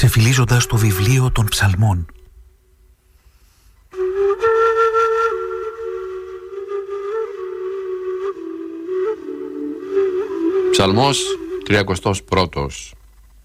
ξεφυλίζοντας το βιβλίο των ψαλμών. Ψαλμός 31.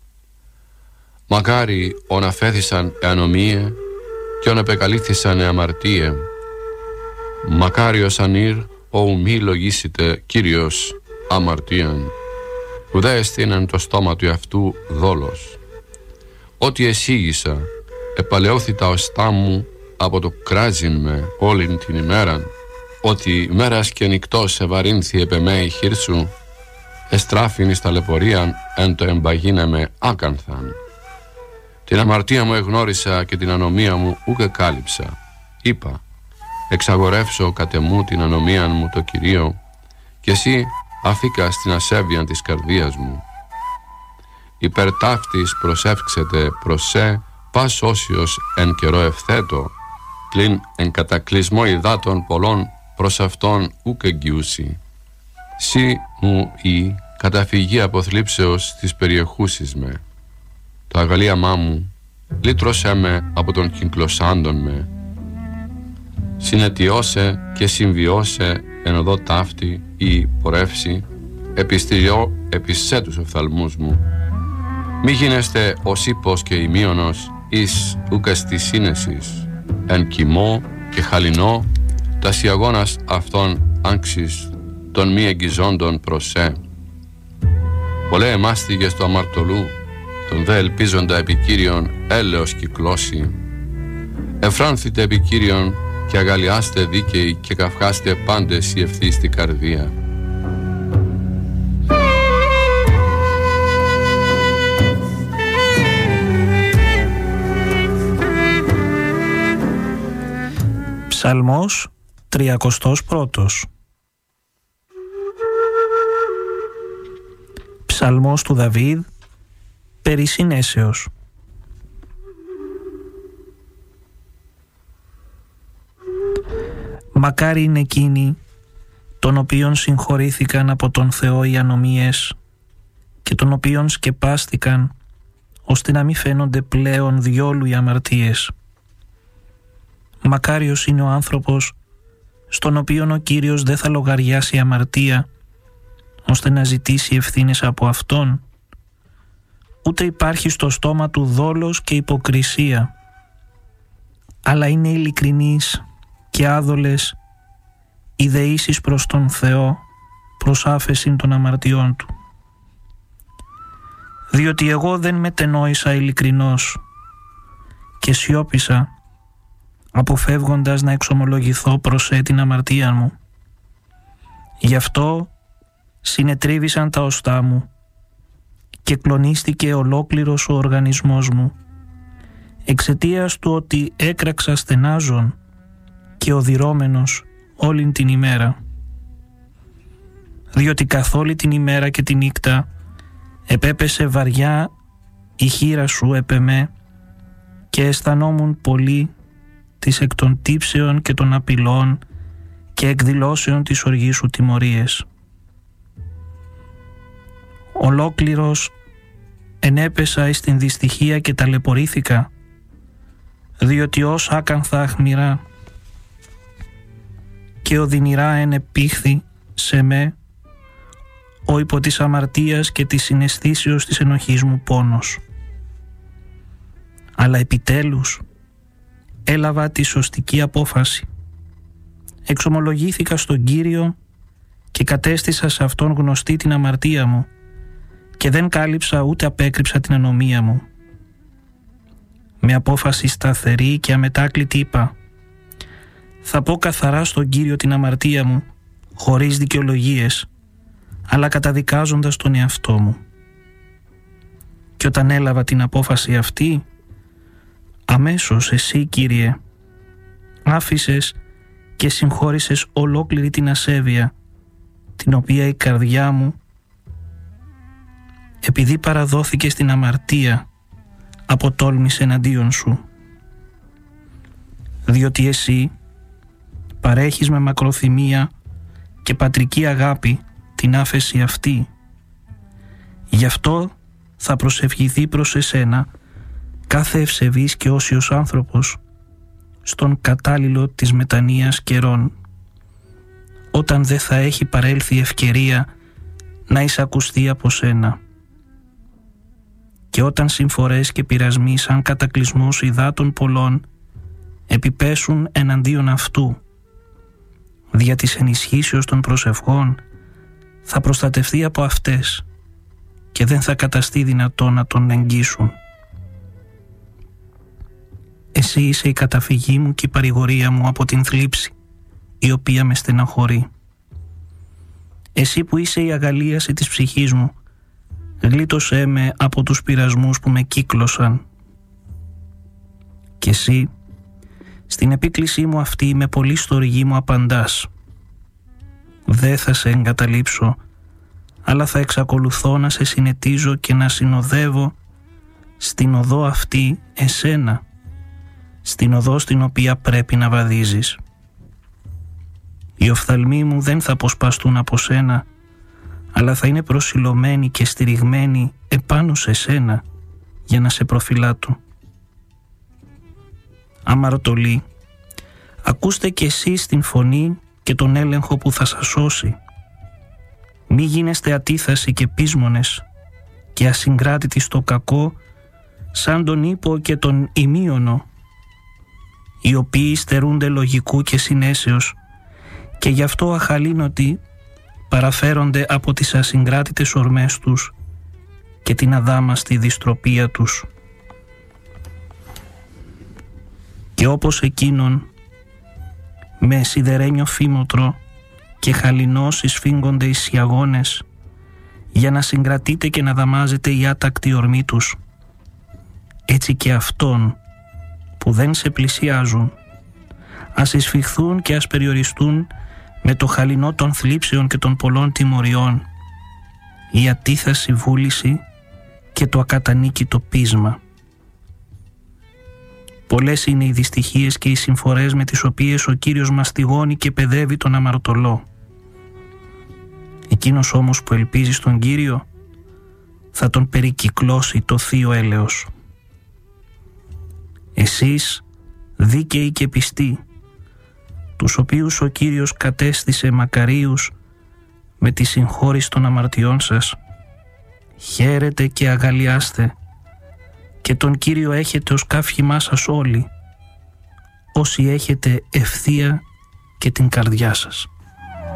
Μακάρι ον αφέθησαν ανομίε και ον επεκαλύθησαν αμαρτίε. Μακάριος ανήρ ου μη λογίσετε Κύριος αμαρτίαν, ουδέ αισθήναν το στόμα του εαυτού δόλος. Ό,τι εσύγησα επαλαιώθη τα οστά μου από το κράζιν με όλην την ημέραν. Ότι μέρας και νυκτός ευαρύνθη επ' εμέ η χείρ σου, εστράφην εις ταλαιπωρίαν εν το εμπαγίναμε άκανθαν. Την αμαρτία μου εγνώρισα και την ανομία μου ούκ εκάλυψα. Είπα, εξαγορεύσω κατ' εμού την ανομίαν μου το Κυρίο, και εσύ αφήκα στην ασέβεια της καρδίας μου. Υπερταύτης προσεύξετε προς σε πας όσιος εν καιρό ευθέτω, πλην εν κατακλυσμό υδάτων πολλών προς αυτόν ούκ εγγυούσι. Σύ μου η καταφυγή αποθλίψεως της περιεχούσης με. Το αγαλίαμά μου λύτρωσέ με από τον κυκλωσάντων με. Συνετιώσε και συμβιώσε εν οδό ταύτη ή πορεύση, επιστηριώ επισέ τους οφθαλμούς μου. Μη γίνεστε ως ύπος και ημίωνος εις ούκας της σύνεσης, εν κοιμό και χαλινό τας η αγώνας αυτών άγξης των μη εγγυζόντων προς σε. Πολλέ εμάστιγες του αμαρτωλού, τον δε ελπίζοντα επικύριον έλεος κυκλώσει. Εφράνθητε επικύριον και αγαλιάστε δίκαιοι και καυχάστε πάντες η ευθύστη καρδία. Ψαλμός 31. Ψαλμός του Δαβίδ περί συνέσεως. Μακάρι είναι εκείνοι των οποίων συγχωρήθηκαν από τον Θεό οι ανομίες και των οποίων σκεπάστηκαν ώστε να μην φαίνονται πλέον διόλου οι αμαρτίες. Μακάριος είναι ο άνθρωπος στον οποίον ο Κύριος δεν θα λογαριάσει αμαρτία ώστε να ζητήσει ευθύνες από Αυτόν, ούτε υπάρχει στο στόμα του δόλος και υποκρισία, αλλά είναι ειλικρινής και άδολες οι δεήσεις προς τον Θεό, προς άφεσιν των αμαρτιών του. Διότι εγώ δεν μετενόησα ειλικρινώς και σιώπησα, αποφεύγοντας να εξομολογηθώ προς την αμαρτία μου. Γι' αυτό συνετρίβησαν τα οστά μου και κλονίστηκε ολόκληρος ο οργανισμός μου, εξαιτίας του ότι έκραξα στενάζων και οδυρώμενος όλην την ημέρα. Διότι καθ' όλη την ημέρα και τη νύχτα επέπεσε βαριά η χείρα σου επ' εμέ και αισθανόμουν πολύ της εκ των τύψεων και των απειλών και εκδηλώσεων της οργής σου τιμωρίες. Ολόκληρος ενέπεσα εις την δυστυχία και ταλαιπωρήθηκα, διότι ως άκανθα αχμηρά και οδυνηρά ενεπήχθη σε με ο υπό της αμαρτίας και της συναισθήσεως της ενοχής μου πόνος. Αλλά επιτέλους έλαβα τη σωστική απόφαση. Εξομολογήθηκα στον Κύριο και κατέστησα σε Αυτόν γνωστή την αμαρτία μου και δεν κάλυψα ούτε απέκρυψα την ανομία μου. Με απόφαση σταθερή και αμετάκλητη είπα, θα πω καθαρά στον Κύριο την αμαρτία μου, χωρίς δικαιολογίες, αλλά καταδικάζοντας τον εαυτό μου. Και όταν έλαβα την απόφαση αυτή, αμέσως εσύ, Κύριε, άφησες και συγχώρησες ολόκληρη την ασέβεια, την οποία η καρδιά μου, επειδή παραδόθηκε στην αμαρτία, αποτόλμησε εναντίον σου. Διότι εσύ παρέχεις με μακροθυμία και πατρική αγάπη την άφεση αυτή. Γι' αυτό θα προσευχηθεί προς εσένα κάθε ευσεβής και όσιος άνθρωπος στον κατάλληλο της μετανοίας καιρών, όταν δεν θα έχει παρέλθει ευκαιρία να εισακουστεί από σένα, και όταν συμφορές και πειρασμοί σαν κατακλυσμός υδάτων πολλών επιπέσουν εναντίον αυτού, δια της ενισχύσεως των προσευχών θα προστατευτεί από αυτές και δεν θα καταστεί δυνατό να τον εγγύσουν. Εσύ είσαι η καταφυγή μου και η παρηγορία μου από την θλίψη, η οποία με στεναχωρεί. Εσύ που είσαι η αγαλίαση της ψυχής μου, γλίτωσέ με από τους πειρασμούς που με κύκλωσαν. Και εσύ, στην επίκλησή μου αυτή με πολύ στοργή μου απαντάς. Δεν θα σε εγκαταλείψω, αλλά θα εξακολουθώ να σε συνετίζω και να συνοδεύω στην οδό αυτή εσένα, στην οδό στην οποία πρέπει να βαδίζεις. Οι οφθαλμοί μου δεν θα αποσπαστούν από σένα, αλλά θα είναι προσιλωμένοι και στηριγμένοι επάνω σε σένα για να σε προφυλάττουν. Αμαρτωλοί, ακούστε κι εσείς την φωνή και τον έλεγχο που θα σας σώσει. Μη γίνεστε ατίθασοι και πείσμονες και ασυγκράτητοι στο κακό, σαν τον ύπο και τον ημίωνο, οι οποίοι στερούνται λογικού και συνέσεως και γι' αυτό αχαλήνωτοι παραφέρονται από τις ασυγκράτητες ορμές τους και την αδάμαστη δυστροπία τους. Και όπως εκείνον με σιδερένιο φήμοτρο και χαλινός σφίγγονται οι σιαγώνες για να συγκρατείται και να δαμάζεται η άτακτη ορμή τους, έτσι και αυτόν που δεν σε πλησιάζουν ας εισφιχθούν και ας περιοριστούν με το χαλινό των θλίψεων και των πολλών τιμωριών, η ατίθαση βούληση και το ακατανίκητο πείσμα. Πολλές είναι οι δυστυχίες και οι συμφορές με τις οποίες ο Κύριος μαστιγώνει και παιδεύει τον αμαρτωλό. Εκείνος όμως που ελπίζει στον Κύριο θα τον περικυκλώσει το θείο έλεος. Εσείς δίκαιοι και πιστοί, τους οποίους ο Κύριος κατέστησε μακαρίους με τη συγχώρηση των αμαρτιών σας, χαίρετε και αγαλιάστε και τον Κύριο έχετε ως καύχημά σας όλοι, όσοι έχετε ευθεία και την καρδιά σας.